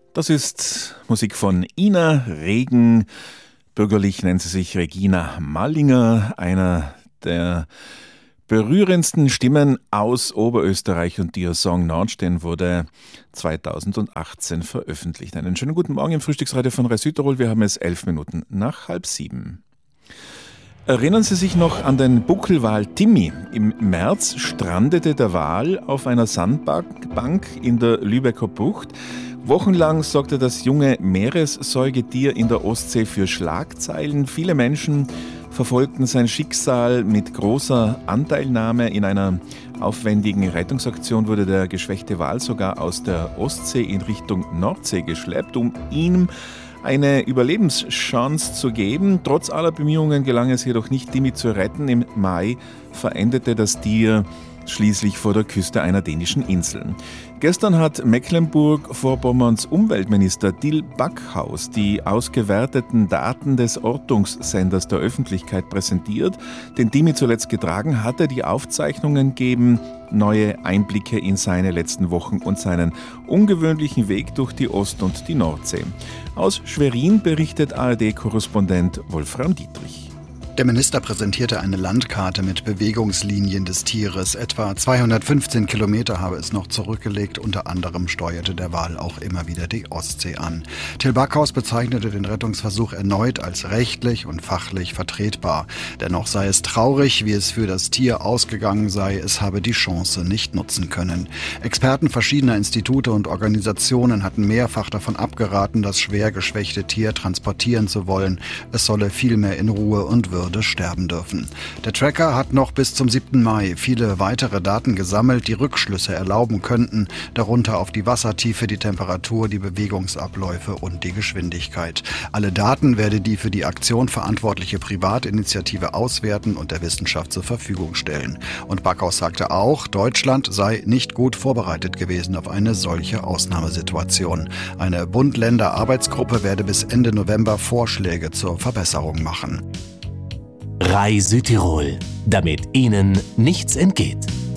Das ist Musik von Ina Regen. Bürgerlich nennt sie sich Regina Mallinger, einer der berührendsten Stimmen aus Oberösterreich, und ihr Song Nordstern wurde 2018 veröffentlicht. Einen schönen guten Morgen im Frühstücksradio von Rai Südtirol. Wir haben es 11 Minuten nach 6:30. Erinnern Sie sich noch an den Buckelwal Timmy? Im März strandete der Wal auf einer Sandbank in der Lübecker Bucht. Wochenlang sorgte das junge Meeressäugetier in der Ostsee für Schlagzeilen. Viele Menschen verfolgten sein Schicksal mit großer Anteilnahme. In einer aufwendigen Rettungsaktion wurde der geschwächte Wal sogar aus der Ostsee in Richtung Nordsee geschleppt, um ihm eine Überlebenschance zu geben. Trotz aller Bemühungen gelang es jedoch nicht, Timmy zu retten. Im Mai verendete das Tier schließlich vor der Küste einer dänischen Insel. Gestern hat Mecklenburg-Vorpommerns Umweltminister Till Backhaus die ausgewerteten Daten des Ortungssenders der Öffentlichkeit präsentiert, den Timmy zuletzt getragen hatte. Die Aufzeichnungen geben neue Einblicke in seine letzten Wochen und seinen ungewöhnlichen Weg durch die Ost- und die Nordsee. Aus Schwerin berichtet ARD-Korrespondent Wolfram Dietrich. Der Minister präsentierte eine Landkarte mit Bewegungslinien des Tieres. Etwa 215 Kilometer habe es noch zurückgelegt. Unter anderem steuerte der Wal auch immer wieder die Ostsee an. Till Backhaus bezeichnete den Rettungsversuch erneut als rechtlich und fachlich vertretbar. Dennoch sei es traurig, wie es für das Tier ausgegangen sei. Es habe die Chance nicht nutzen können. Experten verschiedener Institute und Organisationen hatten mehrfach davon abgeraten, das schwer geschwächte Tier transportieren zu wollen. Es solle vielmehr in Ruhe und Würde sterben dürfen. Der Tracker hat noch bis zum 7. Mai viele weitere Daten gesammelt, die Rückschlüsse erlauben könnten, darunter auf die Wassertiefe, die Temperatur, die Bewegungsabläufe und die Geschwindigkeit. Alle Daten werde die für die Aktion verantwortliche Privatinitiative auswerten und der Wissenschaft zur Verfügung stellen. Und Backhaus sagte auch, Deutschland sei nicht gut vorbereitet gewesen auf eine solche Ausnahmesituation. Eine Bund-Länder-Arbeitsgruppe werde bis Ende November Vorschläge zur Verbesserung machen. Rai Südtirol, damit Ihnen nichts entgeht.